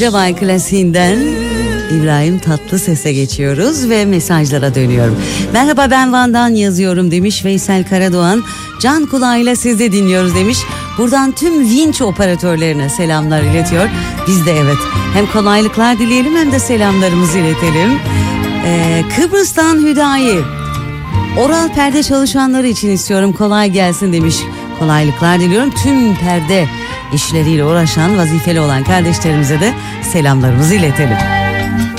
Cevay klasiğinden İbrahim Tatlıses'e geçiyoruz ve mesajlara dönüyorum. Merhaba, ben Van'dan yazıyorum demiş Veysel Karadoğan. Can kulağıyla sizi dinliyoruz demiş. Buradan tüm vinç operatörlerine selamlar iletiyor. Biz de evet, hem kolaylıklar dileyelim hem de selamlarımızı iletelim. Kıbrıs'tan Hüdayi. Oral perde çalışanları için istiyorum, kolay gelsin demiş. Kolaylıklar diliyorum. Tüm perde işleriyle uğraşan, vazifeli olan kardeşlerimize de selamlarımızı iletelim.